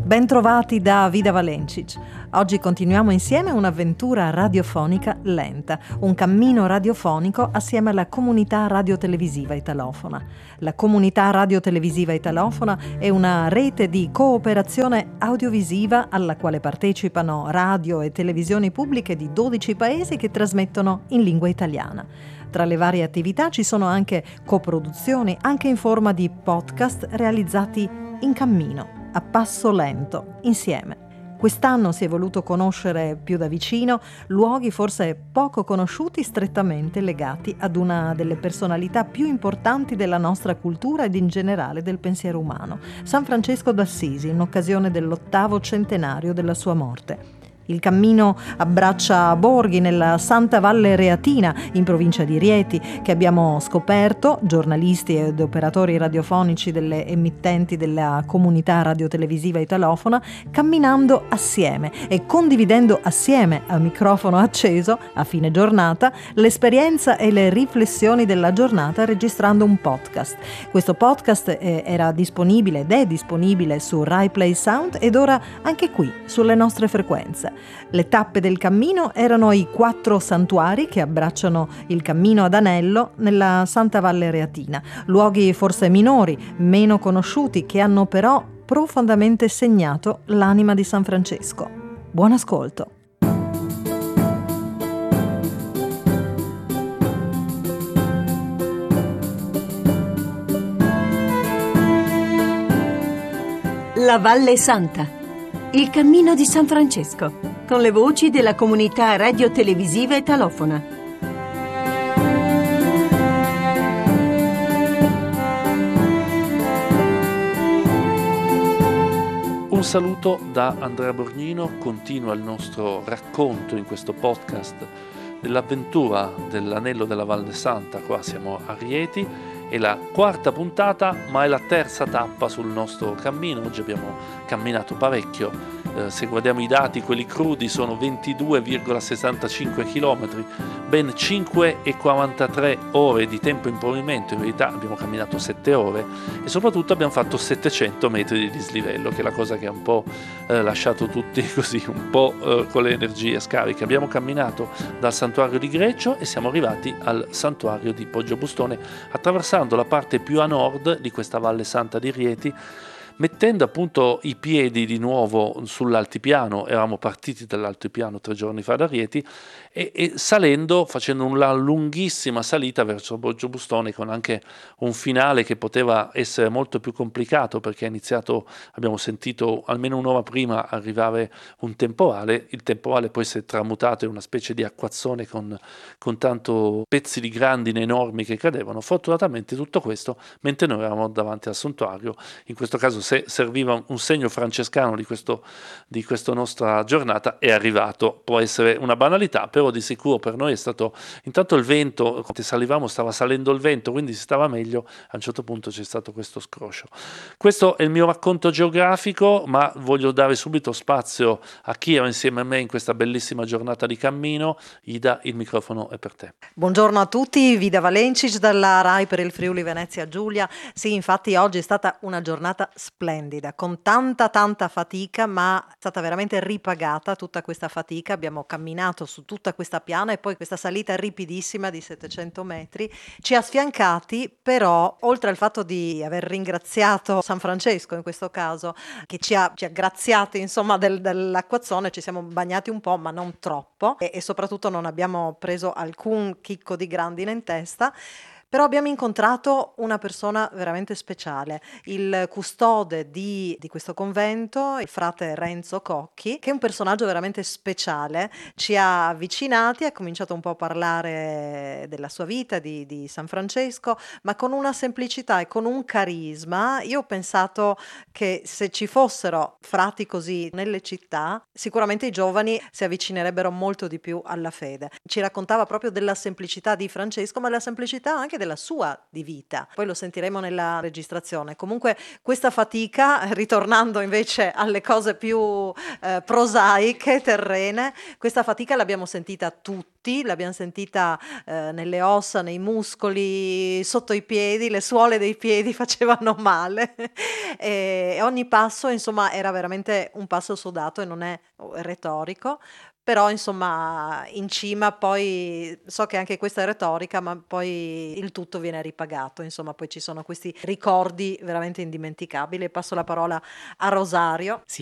Bentrovati da Vida Valencic. Oggi continuiamo insieme un'avventura radiofonica lenta, un cammino radiofonico assieme alla comunità radiotelevisiva italofona. La comunità radiotelevisiva italofona è una rete di cooperazione audiovisiva alla quale partecipano radio e televisioni pubbliche di 12 paesi che trasmettono in lingua italiana. Tra le varie attività ci sono anche coproduzioni, anche in forma di podcast realizzati in cammino, a passo lento, insieme. Quest'anno si è voluto conoscere più da vicino luoghi forse poco conosciuti, strettamente legati ad una delle personalità più importanti della nostra cultura ed in generale del pensiero umano, San Francesco d'Assisi, in occasione dell'8° centenario della sua morte. Il cammino abbraccia borghi nella Santa Valle Reatina, in provincia di Rieti, che abbiamo scoperto, giornalisti ed operatori radiofonici delle emittenti della comunità radiotelevisiva italofona, camminando assieme e condividendo assieme a microfono acceso, a fine giornata, l'esperienza e le riflessioni della giornata registrando un podcast. Questo podcast era disponibile ed è disponibile su Rai Play Sound ed ora anche qui, sulle nostre frequenze. Le tappe del cammino erano i 4 santuari che abbracciano il cammino ad anello nella Santa Valle Reatina, luoghi forse minori, meno conosciuti, che hanno però profondamente segnato l'anima di San Francesco. Buon ascolto! La Valle Santa. Il cammino di San Francesco, con le voci della comunità radiotelevisiva italofona. Un saluto da Andrea Borgnino, continua il nostro racconto in questo podcast dell'avventura dell'anello della Valle Santa. Qua siamo a Rieti. È la 4ª puntata, ma è la 3ª tappa sul nostro cammino. Oggi abbiamo camminato parecchio. Se guardiamo i dati, quelli crudi, sono 22,65 km, ben 5,43 ore di tempo in movimento. In verità abbiamo camminato 7 ore e soprattutto abbiamo fatto 700 metri di dislivello, che è la cosa che ha un po' lasciato tutti così, un po' con le energie scariche. Abbiamo camminato dal santuario di Greccio e siamo arrivati al santuario di Poggiobustone, attraversando la parte più a nord di questa Valle Santa di Rieti, mettendo appunto i piedi di nuovo sull'altipiano. Eravamo partiti dall'altipiano 3 giorni fa da Rieti e salendo, facendo una lunghissima salita verso Poggiobustone, con anche un finale che poteva essere molto più complicato, perché è iniziato, abbiamo sentito almeno un'ora prima arrivare un temporale. Il temporale poi si è tramutato in una specie di acquazzone con tanto pezzi di grandine enormi che cadevano. Fortunatamente tutto questo mentre noi eravamo davanti al santuario. In questo caso, se serviva un segno francescano di questa nostra giornata, è arrivato. Può essere una banalità, però di sicuro per noi è stato, intanto il vento, quando salivamo stava salendo il vento, quindi si stava meglio. A un certo punto c'è stato questo scroscio. Questo è il mio racconto geografico, ma voglio dare subito spazio a chi era insieme a me in questa bellissima giornata di cammino. Ida, il microfono è per te. Buongiorno a tutti, Vida Valencic dalla Rai per il Friuli Venezia Giulia. Sì, infatti oggi è stata una giornata splendida, con tanta fatica, ma è stata veramente ripagata tutta questa fatica. Abbiamo camminato su tutta questa piana e poi questa salita ripidissima di 700 metri ci ha sfiancati, però oltre al fatto di aver ringraziato San Francesco in questo caso, che ci ha graziati insomma dell'acquazzone, ci siamo bagnati un po' ma non troppo e soprattutto non abbiamo preso alcun chicco di grandine in testa. Però abbiamo incontrato una persona veramente speciale, il custode di questo convento, il frate Renzo Cocchi, che è un personaggio veramente speciale. Ci ha avvicinati, ha cominciato un po' a parlare della sua vita, di San Francesco, ma con una semplicità e con un carisma. Io ho pensato che se ci fossero frati così nelle città, sicuramente i giovani si avvicinerebbero molto di più alla fede. Ci raccontava proprio della semplicità di Francesco, ma della semplicità anche della sua di vita. Poi lo sentiremo nella registrazione. Comunque questa fatica, ritornando invece alle cose più prosaiche, terrene, questa fatica l'abbiamo sentita tutti tutti, l'abbiamo sentita nelle ossa, nei muscoli, sotto i piedi, le suole dei piedi facevano male e ogni passo insomma era veramente un passo sudato e non è retorico, però insomma in cima poi so che anche questa è retorica, ma poi il tutto viene ripagato, insomma poi ci sono questi ricordi veramente indimenticabili. Passo la parola a Rosario. Sì,